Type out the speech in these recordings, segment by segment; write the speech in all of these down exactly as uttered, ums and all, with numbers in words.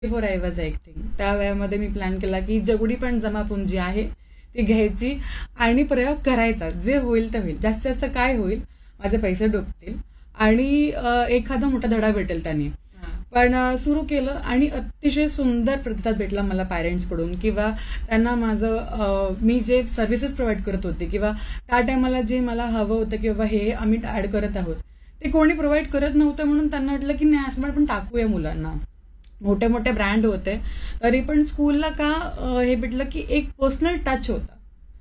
Before I was acting त्या वयामध्ये मी plan केला की जेवढी पण जमापुंजी आहे ती घ्यायची आणि प्रयोग करायचा. जे होईल ते होईल, जास्तीत जास्त काय होईल, माझे पैसे डुबतील आणि एखादा मोठा धडा भेटेल त्याने. पण सुरू केलं आणि अतिशय सुंदर प्रतिसाद भेटला मला पॅरेंट्सकडून किंवा त्यांना माझं मी जे सर्व्हिसेस प्रोव्हाइड करत होते किंवा त्या टायमाला जे मला हवं होतं की बाबा हे आम्ही ऍड करत आहोत ते कोणी प्रोव्हाइड करत नव्हतं. म्हणून त्यांना वाटलं की नाही असं आपण टाकूया मुलांना. मोठे मोठे ब्रँड होते तरी पण स्कूलला का हे भेटलं की एक पर्सनल टच होता.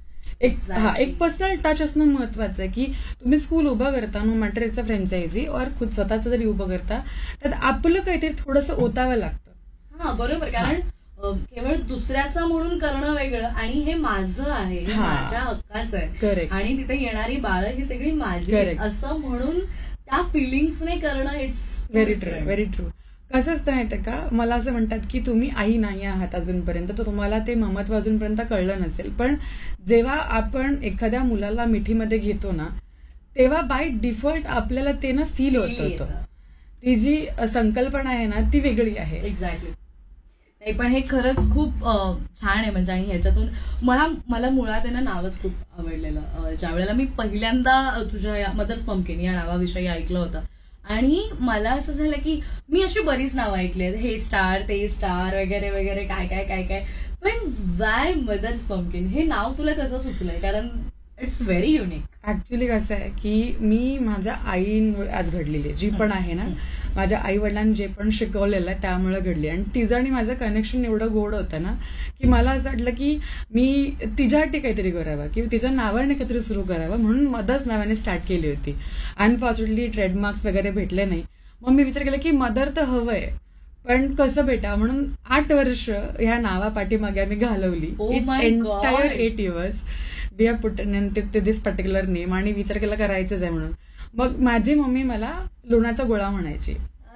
एक हा एक पर्सनल टच असणं महत्वाचं आहे की तुम्ही स्कूल उभं करता, no matter it's a franchise और खुद स्वतःचं जरी उभं करता तर आपलं काहीतरी थोडंसं ओतावं लागतं. हा बरोबर, कारण केवळ दुसऱ्याचं म्हणून करणं वेगळं आणि हे माझं आहे, हे माझ्या हक्काचं आहे आणि तिथे येणारी बाळं ही सगळी माझी असं म्हणून त्या फिलिंग्सने करणं it's very true very true. कसं असतं माहितीये का, मला असं म्हणतात की तुम्ही आई नाही आहात अजूनपर्यंत, तर तुम्हाला ते ममत्व अजूनपर्यंत कळलं नसेल. पण जेव्हा आपण एखाद्या मुलाला मिठीमध्ये घेतो ना तेव्हा बाय डिफॉल्ट आपल्याला ते ना फील होत होतं. ती जी संकल्पना आहे ना ती वेगळी आहे. एक्झॅक्टली. नाही पण हे खरंच खूप छान आहे म्हणजे, आणि ह्याच्यातून मला मला मुळात आहे ना नावच खूप आवडलेलं. ज्या वेळेला मी पहिल्यांदा तुझ्या या मदर्स पंपकिन या नावाविषयी ऐकलं होतं आणि मला असं झालं की मी अशी बरीच नावं ऐकली आहेत, हे स्टार ते स्टार वगैरे वगैरे काय काय काय काय, पण वाय मदर्स पंपकिन हे नाव तुला कसं सुचलंय? कारण इट्स व्हेरी युनिक. ऍक्च्युली कसं आहे की मी माझ्या आईमुळे आज घडलेली आहे, जी पण आहे ना माझ्या आई वडिलांनी जे पण शिकवलेलं आहे त्यामुळे घडली. आणि तिचं आणि माझं कनेक्शन एवढं गोड होतं ना की मला असं वाटलं की मी तिच्यासाठी काहीतरी करावं किंवा तिच्या नावाने काहीतरी सुरू करावं, म्हणून मदर्स नावाने स्टार्ट केली होती. अनफॉर्च्युनेटली ट्रेडमार्क्स वगैरे भेटले नाही. मग मी विचार केला की मदर तर हवंय पण कसं भेटा, म्हणून आठ वर्ष ह्या नावा पाठीमागे आम्ही घालवली. Entire eight years we have put this particular name आणि विचार केला करायचंच आहे म्हणून. मग माझी मम्मी मला लोणाचा गोळा म्हणायची.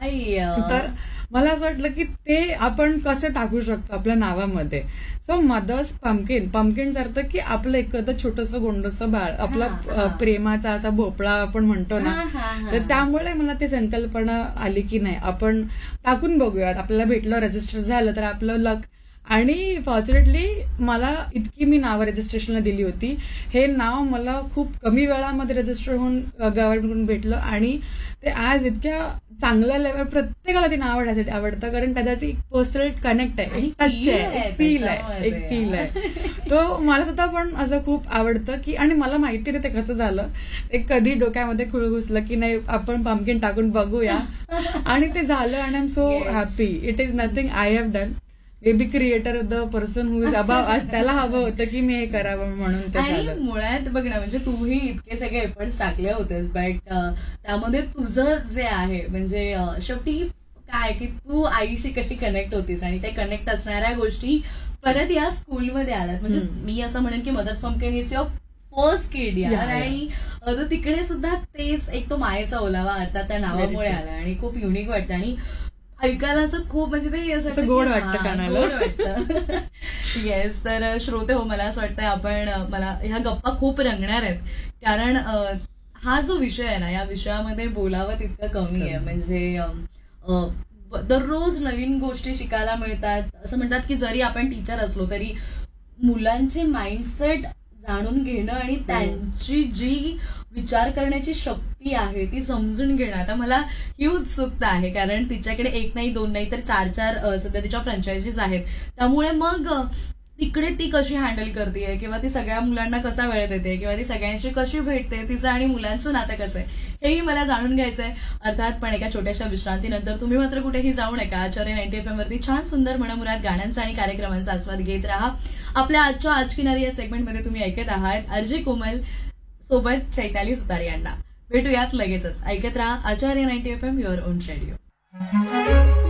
तर मला असं वाटलं की ते आपण कसं टाकू शकतो आपल्या नावामध्ये. सो मदर्स पंपकिन, पंपकिनचा अर्थ की आपलं एखादं छोटंसं गोंडसं बाळ, आपला प्रेमाचा असा भोपळा आपण म्हणतो ना, तर त्यामुळे मला ती संकल्पना आली की नाही आपण टाकून बघूयात, आपल्याला भेटलं रजिस्टर झालं तर आपलं लक. आणि फॉर्च्युनेटली मला इतकी मी नावं रजिस्ट्रेशनला दिली होती. हे नाव मला खूप कमी वेळामध्ये रजिस्टर होऊन गव्हर्नमेंटकडून भेटलं आणि ते आज इतक्या चांगल्या लेवल प्रत्येकाला ते नाव आवडायसाठी आवडतं, कारण त्याच्यासाठी एक पर्सनल कनेक्ट आहे, एक टच आहे, एक फील आहे, एक फील आहे. तो मला सुद्धा पण असं खूप आवडतं की, आणि मला माहिती नाही ते कसं झालं, एक कधी डोक्यामध्ये खुळ घुसलं की नाही आपण पंपकिन टाकून बघूया आणि ते झालं. आणि I am so happy. It is nothing I have done, baby creator the person who is above आज त्याला हवं होतं की मी हे करावं म्हणून ते झालं. मुळात बघ ना, म्हणजे तूही इतके सगळे एफर्ट्स टाकले होतेस, बट त्यामध्ये तुझं जे आहे म्हणजे शेवटी काय की तू आईशी कशी कनेक्ट होतीस आणि ते कनेक्ट असणाऱ्या गोष्टी परत या स्कूलमध्ये आल्यात. म्हणजे मी असं म्हणेन की mother's pumpkin is your first किड यार, आणि तिकडे सुद्धा तेच एक तो मायेचा ओलावा अर्थात त्या नावामुळे आला आणि खूप युनिक वाटतं आणि ऐकायला असं खूप म्हणजे ते असं गोड वाटतं कानाला. गोड वाटतं. येस. तर श्रोते हो, मला असं वाटतं आपण मला ह्या गप्पा खूप रंगणार आहेत, कारण हा जो विषय आहे ना या विषयामध्ये बोलावं तितकं कमी आहे. म्हणजे दररोज नवीन गोष्टी शिकायला मिळतात. असं म्हणतात की जरी आपण टीचर असलो तरी मुलांचे माइंडसेट जाणून घेणं आणि त्यांची जी विचार करण्याची शक्ती आहे ती समजून घेणं, आता मला ही उत्सुकता आहे, कारण तिच्याकडे एक नाही दोन नाही तर चार चार सध्या तिच्या फ्रँचायझीज आहेत. त्यामुळे मग तिकडे ती कशी हँडल करते किंवा ती सगळ्या मुलांना कसा वेळ देते किंवा ती सगळ्यांशी कशी भेटते, तिचं आणि मुलांचं नातं कसं आहे हेही मला जाणून घ्यायचं आहे. अर्थात पण एका छोट्याशा विश्रांतीनंतर तुम्ही मात्र कुठेही जाऊ नका. आचार्य नाईन्टी एफ एम वरती छान सुंदर मनमुराद गाण्यांचा आणि कार्यक्रमांचा आस्वाद घेत राहा. आपल्या आजच्या आज किनारी या सेगमेंटमध्ये तुम्ही ऐकत आहात आरजे कोमल सोबत चैताली सुतार यांना. भेटूयात लगेचच. ऐकत राहा आचार्य ninety F M, your on radio.